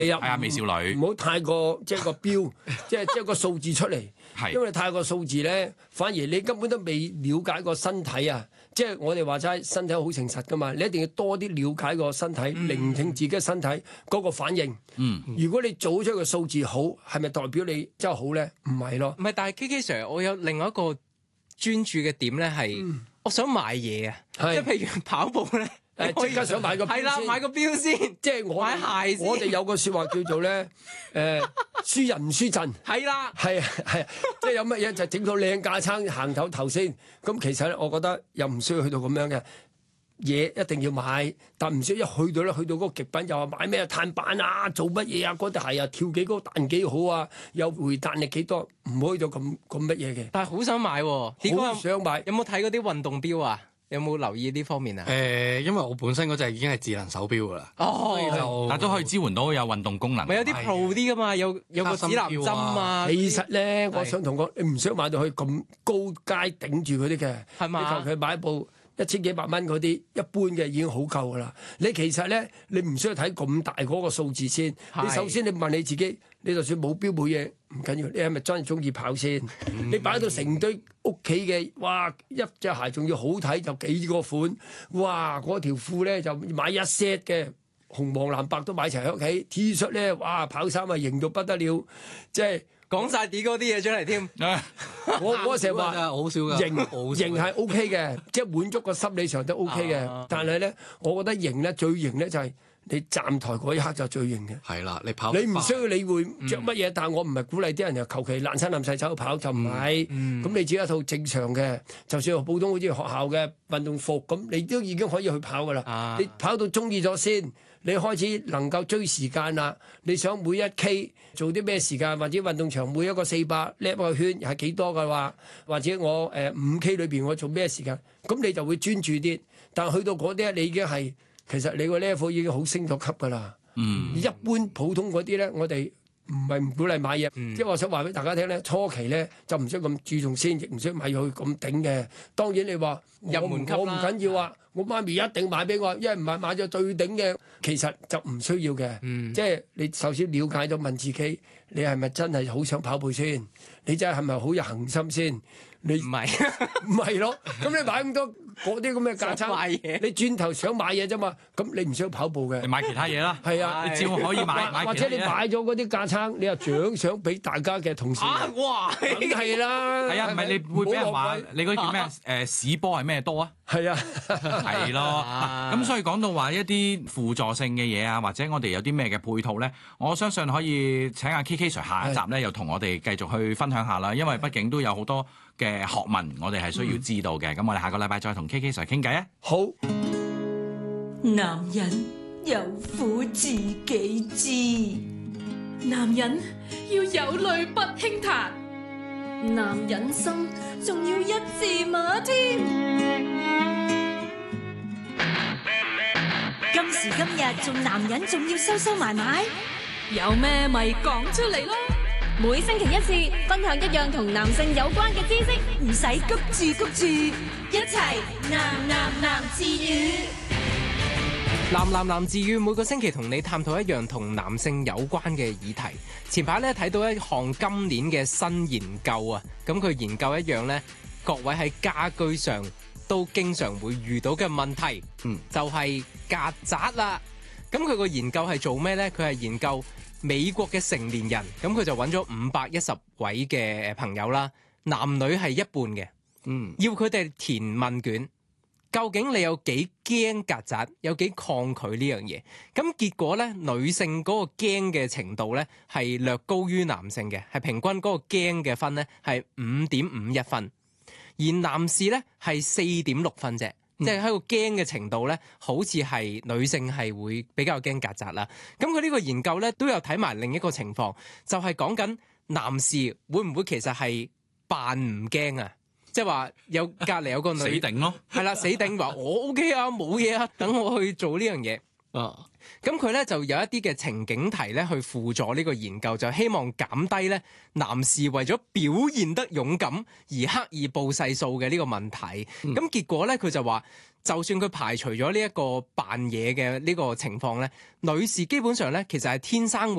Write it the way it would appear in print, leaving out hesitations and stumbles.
係啊，美少女唔好太過即係個標，即係個數字出嚟。 係因為太過數字咧，反而你根本都未了解個身體啊！即係我哋話齋，身體好誠實噶嘛，你一定要多啲了解個身體，聆聽自己嘅身體嗰個反應。如果你做出個數字好，係咪代表你真係好咧？唔係咯。 唔係，但係 KK Sir，我有另外一個專注嘅點咧，係我想買嘢啊，即係譬如跑步咧。 即刻想買個標先， 係啦，買個標先， 即係買鞋先。 我哋有個説話叫做咧，輸人唔輸陣。 係啦， 係啊，即係有乜嘢就整到靚架撐行頭先。咁其實咧，我覺得又唔需要去到咁樣嘅嘢，一定要買，但唔需要一去到嗰個極品，又話買咩碳板啊，做乜嘢啊，嗰對鞋啊跳幾高彈幾好啊，有回彈力幾多，唔可以到咁乜嘢嘅。 但係好想買喎， 好想買。 有冇睇嗰啲運動標啊？有冇留意呢方面啊？ 因為我本身嗰隻已經係智能手錶噶啦， 但都可以支援到有運動功能。 咪有啲 Pro 啲噶嘛，有個指南針啊。 其實咧，我想同你唔想買到去咁高階頂住嗰啲嘅， 係嘛？ 你求其買部1000幾百蚊嗰啲一般嘅已經好夠噶啦。你其實咧，你唔需要睇咁大嗰個數字先。你首先你問你自己，你就算冇錶冇嘢唔緊要，你係咪真係中意跑先？你擺到成堆屋企嘅，哇！一隻鞋仲要好睇就幾個款，哇！嗰條褲咧就買一 set 嘅，紅黃藍白都買齊喺屋企。T 恤咧，哇！跑衫啊型到不得了，即係講晒啲嗰啲嘢出嚟添。 我成日話好少㗎， 型係 O K 嘅，即係滿足個心理上都 O K 嘅。但係咧，我覺得型咧最型咧就係你站台嗰一刻就最型嘅。 係啦，你跑你唔需要理會着乜嘢，但係我唔係鼓勵啲人又求其爛身爛世走去跑就唔係。咁你只有一套正常嘅，就算普通好似學校嘅運動服咁，你都已經可以去跑噶啦。你跑到中意咗先，你開始能夠追時間啦。你想每一 K 做啲咩時間，或者運動場每一個400叻個圈係幾多嘅話，或者我5K 裏邊我做咩時間，咁你就會專注啲。但係去到嗰啲你已經係其實你個 level 已經好升咗級噶啦。一般普通嗰啲咧，我哋唔係唔鼓勵買嘢，即係我想話俾大家聽咧，初期咧就唔需要咁注重先，亦唔需要買去咁頂嘅。當然你話入門級啦， 我唔緊要啊，我媽咪一定買俾我，因為唔係買咗最頂嘅，其實就唔需要嘅。即係你首先了解到問自己，你係咪真係好想跑步先？你真係咪好有恒心先？你唔係唔係咯？咁你買咁多嗰啲咁嘅架撐，你轉頭想買嘢啫嘛？咁你唔需要跑步嘅， 你買其他嘢啦。 係啊， 你照可以買或者你買咗嗰啲架撐，你又獎賞俾大家嘅同事。 哇！ 梗係啦。 係啊，唔係你會俾人話你嗰啲叫咩？屎波係咩多啊？ 係啊， 係咯。咁所以講到話一啲輔助性嘅嘢啊，或者我哋有啲咩嘅配套咧，我相信可以請阿 KK Sir 下一集咧，又同我哋繼續去分享下啦。因為畢竟都有好多嘅學問，我哋係需要知道嘅。咁我哋下個禮拜再同 KK Sir 傾偈啊。 好。 男人有苦自己知，男人要有淚不輕彈，男人心仲要一字馬添。今時今日做男人仲要收收埋埋，有咩咪講出嚟咯。 每星期一次，分享一樣同男性有關嘅知識， 唔使谷住，一齊男自語。 男自語每個星期同你探討一樣同男性有關嘅議題。前排咧睇到一項今年嘅新研究啊，咁佢研究一樣咧，各位喺家居上都經常會遇到嘅問題，就係曱甴啦。咁佢個研究係做咩呢？佢係研究美國嘅成年人，咁佢就揾咗510位嘅朋友啦，男女係一半嘅，要佢哋填問卷。究竟你有幾驚曱甴，有幾抗拒呢樣嘢？咁結果咧，女性嗰個驚嘅程度咧係略高於男性嘅，係平均嗰個驚嘅分咧係5.51分，而男士咧係4.6分啫，即係喺個驚嘅程度咧，好似係女性係會比較驚曱甴啦。咁佢呢個研究咧都有睇埋另一個情況，就係講緊男士會唔會其實係扮唔驚啊？即係話有隔離有個女死頂咯， 係啦，死頂話我 OK 啊，冇嘢啊，等我去做呢樣嘢。 咁佢咧就有一啲嘅情景題咧去輔助呢個研究，就希望減低咧男士為咗表現得勇敢而刻意報細數嘅呢個問題。咁結果咧佢就話，就算佢排除咗呢一個扮嘢嘅呢個情況咧，女士基本上咧其實係天生會